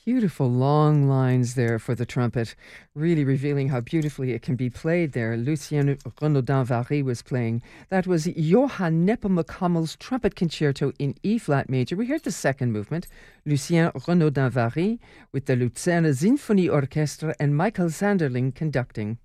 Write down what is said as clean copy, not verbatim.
Beautiful long lines there for the trumpet, really revealing how beautifully it can be played there. Lucien Renaudin-Vary was playing. That was Johann Nepomuk-Hummel's Trumpet Concerto in E-flat major. We heard the second movement, Lucien Renaudin-Vary, with the Luzerner Sinfonieorchester and Michael Sanderling conducting.